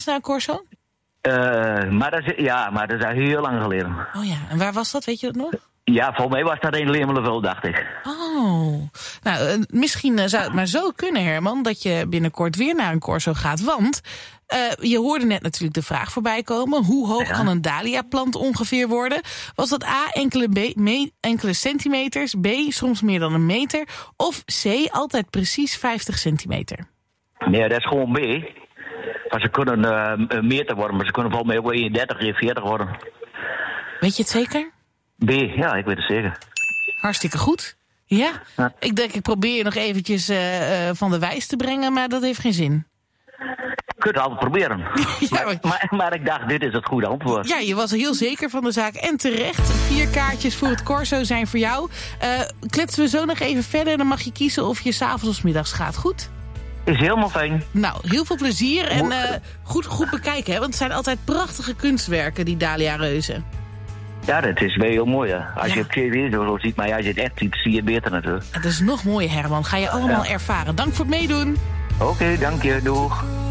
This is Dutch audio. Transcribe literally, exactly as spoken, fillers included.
naar een corso? Uh, maar dat is, ja, maar dat is al heel lang geleden. Oh ja, en waar was dat, weet je dat nog? Ja, volgens mij was dat in Leermelenveld, dacht ik. Oh, nou, uh, misschien uh, zou het maar zo kunnen, Herman, dat je binnenkort weer naar een corso gaat. Want uh, je hoorde net natuurlijk de vraag voorbij komen. Hoe hoog ja. kan een dahlia-plant ongeveer worden? Was dat A, enkele, B, me, enkele centimeters, B, soms meer dan een meter, of C, altijd precies vijftig centimeter? Nee, dat is gewoon B. Maar ze kunnen uh, een meter worden, maar ze kunnen volgens mij ook eenendertig, veertig worden. Weet je het zeker? B, ja, ik weet het zeker. Hartstikke goed. Ja, ja. Ik denk, ik probeer je nog eventjes uh, uh, van de wijs te brengen, maar dat heeft geen zin. Je kunt het altijd proberen. ja, maar, maar, maar ik dacht, dit is het goede antwoord. Ja, je was heel zeker van de zaak. En terecht, vier kaartjes voor het corso zijn voor jou. Uh, kletsen we zo nog even verder, dan mag je kiezen of je 's avonds of 's middags gaat. Goed? Is helemaal fijn. Nou, heel veel plezier en uh, goed, goed bekijken, hè? Want het zijn altijd prachtige kunstwerken, die Dahlia-reuzen. Ja, dat is wel heel mooi, hè. Als ja. je op tv zo ziet, maar als je het echt ziet, zie je het beter natuurlijk. Dat is nog mooier, Herman. Ga je allemaal ja. ervaren. Dank voor het meedoen. Oké, okay, dank je. Doeg.